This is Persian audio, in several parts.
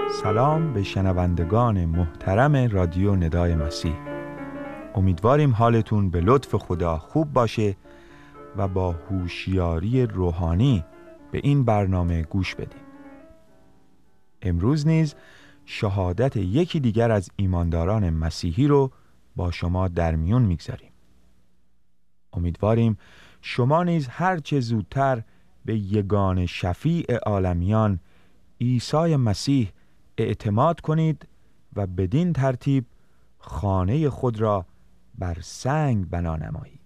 سلام به شنوندگان محترم رادیو ندای مسیح. امیدواریم حالتون به لطف خدا خوب باشه و با هوشیاری روحانی به این برنامه گوش بدید. امروز نیز شهادت یکی دیگر از ایمانداران مسیحی رو با شما در میون میگذاریم. امیدواریم شما نیز هر چه زودتر به یگان شفیع عالمیان عیسی مسیح اعتماد کنید و بدین ترتیب خانه خود را بر سنگ بنا نمایید.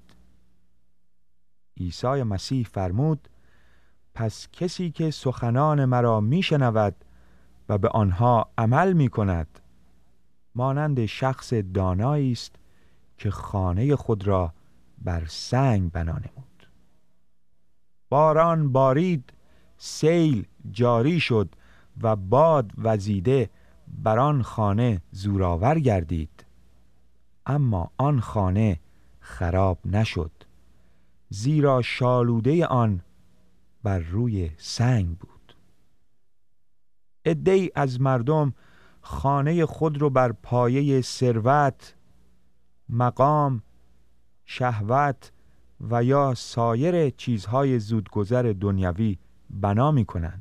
عیسی مسیح فرمود: پس کسی که سخنان مرا میشنود و به آنها عمل میکند مانند شخص دانایی است که خانه خود را بر سنگ بنا نمود. باران بارید، سیل جاری شد و باد وزیده بر آن خانه زورآور گردید، اما آن خانه خراب نشد، زیرا شالوده آن بر روی سنگ بود. عده‌ای از مردم خانه خود را بر پایه ثروت، مقام، شهوت و یا سایر چیزهای زودگذر دنیوی بنا می کنند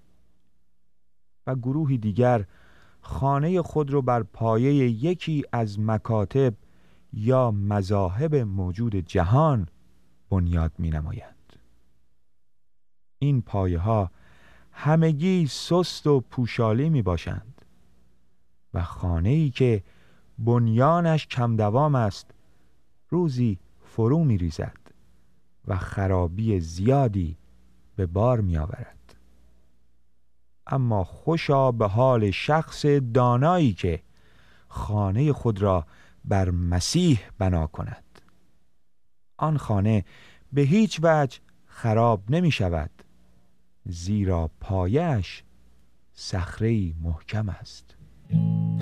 و گروهی دیگر خانه خود را بر پایه یکی از مکاتب یا مذاهب موجود جهان بنیاد می نمایند. این پایه ها همگی سست و پوشالی می باشند و خانه‌ای که بنیانش کم دوام است روزی فرو می ریزد و خرابی زیادی به بار می آورد. اما خوشا به حال شخص دانایی که خانه خود را بر مسیح بنا کند. آن خانه به هیچ وجه خراب نمی شود، زیرا پایه‌اش صخره‌ای محکم است.